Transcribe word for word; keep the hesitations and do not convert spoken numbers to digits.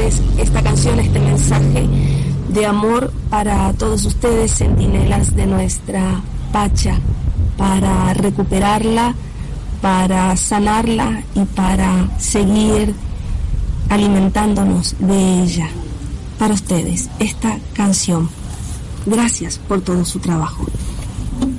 ustedes esta canción, este mensaje de amor para todos ustedes, centinelas de nuestra Pacha, para recuperarla, para sanarla y para seguir alimentándonos de ella. Para ustedes, esta canción. Gracias por todo su trabajo.